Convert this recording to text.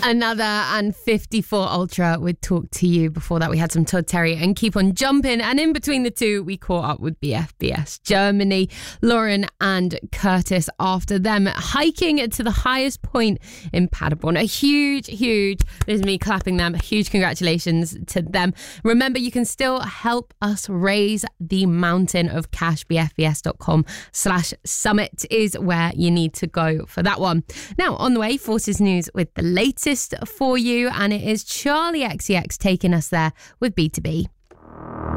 Another and 54 Ultra would talk to you. Before that, we had some Todd Terry and Keep On Jumping. And in between the two, we caught up with BFBS Germany, Lauren and Curtis, after them hiking to the highest point in Paderborn. A huge, this is me clapping them. Huge congratulations to them. Remember, you can still help us raise the mountain of cash. BFBS.com/summit is where you need to go for that one. Now, on the way, Forces News with the latest for you, and it is Charlie XCX taking us there with B2B.